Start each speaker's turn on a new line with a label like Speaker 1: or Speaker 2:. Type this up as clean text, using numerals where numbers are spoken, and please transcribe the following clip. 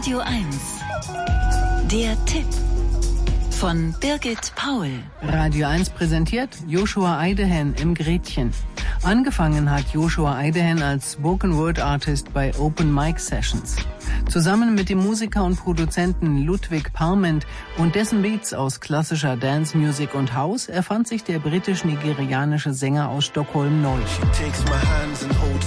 Speaker 1: Radio 1. Der Tipp von Birgit Paul.
Speaker 2: Radio 1 präsentiert Joshua Eidehen im Gretchen. Angefangen hat Joshua Eidehen als Spoken-Word-Artist bei Open Mic Sessions. Zusammen mit dem Musiker und Produzenten Ludwig Parment und dessen Beats aus klassischer Dance Music und House erfand sich der britisch-nigerianische Sänger aus Stockholm neu.